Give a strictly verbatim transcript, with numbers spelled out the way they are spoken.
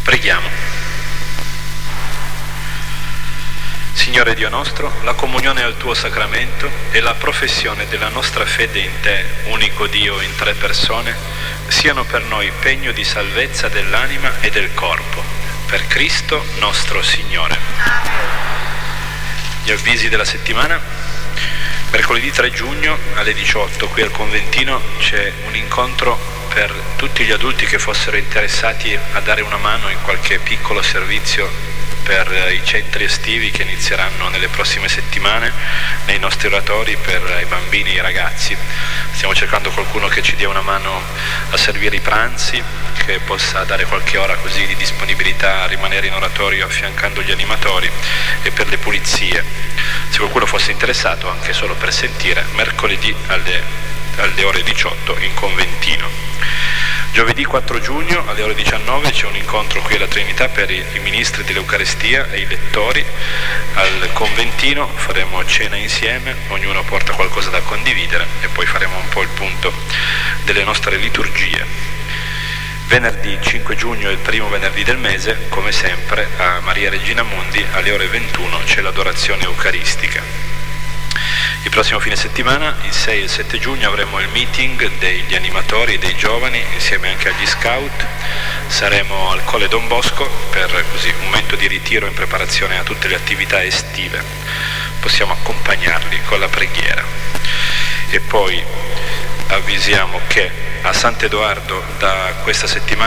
Preghiamo. Signore Dio nostro, la comunione al tuo sacramento e la professione della nostra fede in te, unico Dio in tre persone, siano per noi pegno di salvezza dell'anima e del corpo. Per Cristo nostro Signore. Gli avvisi della settimana. Mercoledì tre giugno alle diciotto qui al Conventino c'è un incontro per tutti gli adulti che fossero interessati a dare una mano in qualche piccolo servizio per i centri estivi che inizieranno nelle prossime settimane nei nostri oratori per i bambini e i ragazzi. Stiamo cercando qualcuno che ci dia una mano a servire i pranzi, che possa dare qualche ora così di disponibilità a rimanere in oratorio affiancando gli animatori, e per le pulizie. Se qualcuno fosse interessato, anche solo per sentire, mercoledì alle, alle ore diciotto in Conventino. Giovedì quattro giugno alle ore diciannove c'è un incontro qui alla Trinità per i, i ministri dell'Eucaristia e i lettori. Al Conventino faremo cena insieme, ognuno porta qualcosa da condividere e poi faremo un po' il punto delle nostre liturgie. Venerdì cinque giugno è il primo venerdì del mese, come sempre a Maria Regina Mundi alle ore ventuno c'è l'adorazione eucaristica. Il prossimo fine settimana, il sei e il sette giugno, avremo il meeting degli animatori e dei giovani insieme anche agli scout. Saremo al Colle Don Bosco per così un momento di ritiro in preparazione a tutte le attività estive. Possiamo accompagnarli con la preghiera. E poi avvisiamo che a Sant'Edoardo da questa settimana